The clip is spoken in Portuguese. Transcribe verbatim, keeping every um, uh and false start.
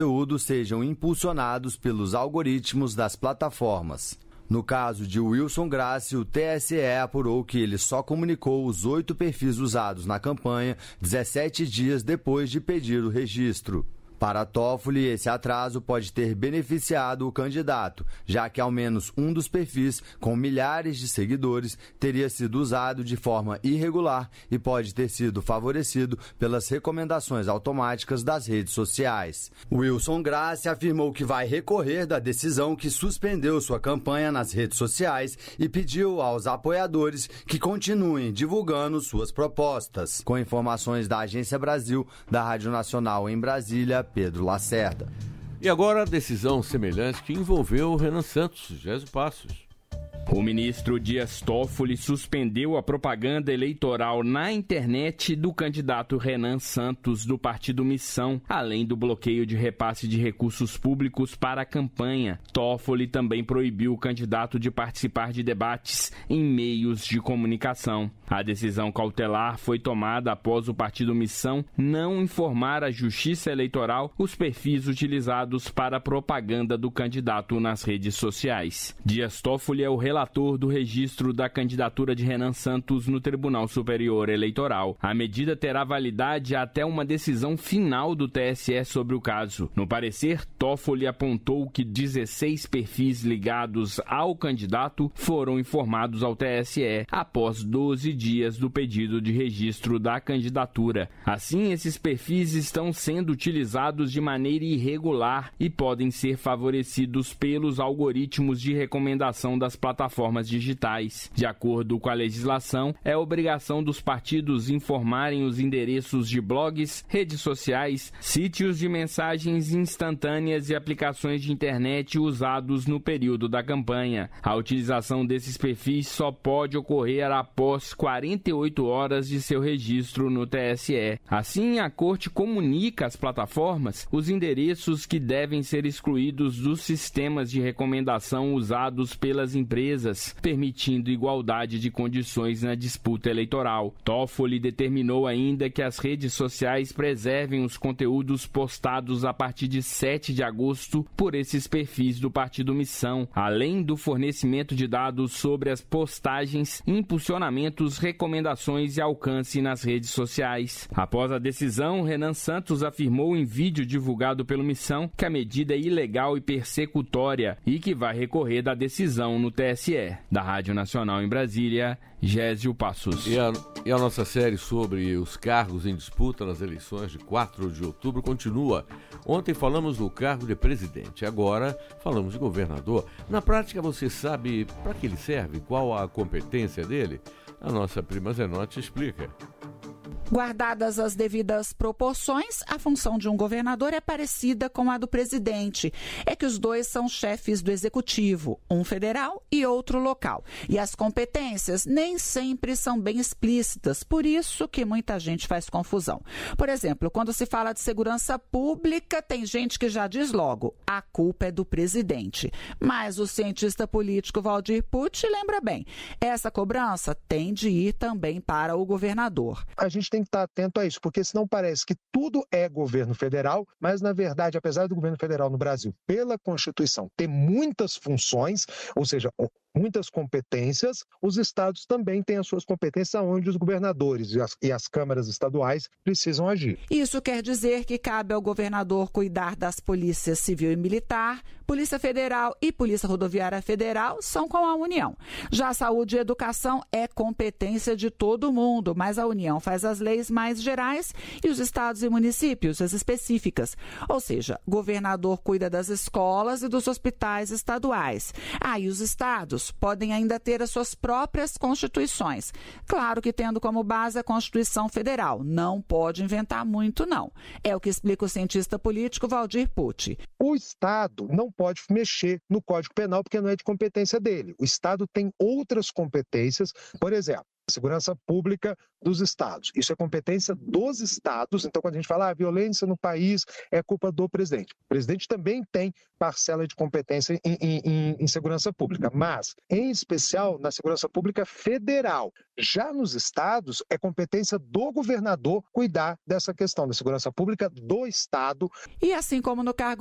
conteúdos sejam impulsionados pelos algoritmos das plataformas. No caso de Wilson Grassi, o T S E apurou que ele só comunicou os oito perfis usados na campanha dezessete dias depois de pedir o registro. Para Toffoli, esse atraso pode ter beneficiado o candidato, já que ao menos um dos perfis, com milhares de seguidores, teria sido usado de forma irregular e pode ter sido favorecido pelas recomendações automáticas das redes sociais. Wilson Grassi afirmou que vai recorrer da decisão que suspendeu sua campanha nas redes sociais e pediu aos apoiadores que continuem divulgando suas propostas. Com informações da Agência Brasil, da Rádio Nacional em Brasília, Pedro Lacerda. E agora a decisão semelhante que envolveu o Renan Santos, Gésio Passos. O ministro Dias Toffoli suspendeu a propaganda eleitoral na internet do candidato Renan Santos do Partido Missão, além do bloqueio de repasse de recursos públicos para a campanha. Toffoli também proibiu o candidato de participar de debates em meios de comunicação. A decisão cautelar foi tomada após o Partido Missão não informar à Justiça Eleitoral os perfis utilizados para a propaganda do candidato nas redes sociais. Dias Toffoli é o relator do registro da candidatura de Renan Santos no Tribunal Superior Eleitoral. A medida terá validade até uma decisão final do T S E sobre o caso. No parecer, Toffoli apontou que dezesseis perfis ligados ao candidato foram informados ao T S E após doze dias do pedido de registro da candidatura. Assim, esses perfis estão sendo utilizados de maneira irregular e podem ser favorecidos pelos algoritmos de recomendação das plataformas digitais. De acordo com a legislação, é obrigação dos partidos informarem os endereços de blogs, redes sociais, sítios de mensagens instantâneas e aplicações de internet usados no período da campanha. A utilização desses perfis só pode ocorrer após quarenta e oito horas de seu registro no T S E. Assim, a Corte comunica às plataformas os endereços que devem ser excluídos dos sistemas de recomendação usados pelas empresas, permitindo igualdade de condições na disputa eleitoral. Toffoli determinou ainda que as redes sociais preservem os conteúdos postados a partir de sete de agosto por esses perfis do Partido Missão, além do fornecimento de dados sobre as postagens, impulsionamentos, recomendações e alcance nas redes sociais. Após a decisão, Renan Santos afirmou em vídeo divulgado pelo Missão que a medida é ilegal e persecutória e que vai recorrer da decisão no T S E. Da Rádio Nacional em Brasília, Gésio Passos. E a, e a nossa série sobre os cargos em disputa nas eleições de quatro de outubro continua. Ontem falamos do cargo de presidente, agora falamos de governador. Na prática, você sabe para que ele serve? Qual a competência dele? A nossa prima Zenotti explica. Guardadas as devidas proporções, a função de um governador é parecida com a do presidente. É que os dois são chefes do executivo, um federal e outro local. E as competências nem sempre são bem explícitas, por isso que muita gente faz confusão. Por exemplo, quando se fala de segurança pública, tem gente que já diz logo, a culpa é do presidente. Mas o cientista político Valdir Pucci lembra bem, essa cobrança tem de ir também para o governador. A gente tem que estar atento a isso, porque senão parece que tudo é governo federal, mas na verdade, apesar do governo federal no Brasil, pela Constituição, ter muitas funções, ou seja, muitas competências, os estados também têm as suas competências onde os governadores e as, e as câmaras estaduais precisam agir. Isso quer dizer que cabe ao governador cuidar das polícias civil e militar, Polícia Federal e Polícia Rodoviária Federal são com a União. Já a saúde e educação é competência de todo mundo, mas a União faz as leis mais gerais e os estados e municípios as específicas. Ou seja, o governador cuida das escolas e dos hospitais estaduais. Ah, e os estados podem ainda ter as suas próprias constituições. Claro que tendo como base a Constituição Federal. Não pode inventar muito, não. É o que explica o cientista político Valdir Pucci. O Estado não pode mexer no Código Penal porque não é de competência dele. O Estado tem outras competências, por exemplo, segurança pública dos estados. Isso é competência dos estados. Então, quando a gente fala ah, violência no país é culpa do presidente. O presidente também tem parcela de competência em, em, em segurança pública, mas, em especial, na segurança pública federal. Já nos estados, é competência do governador cuidar dessa questão da segurança pública do estado. E assim como no cargo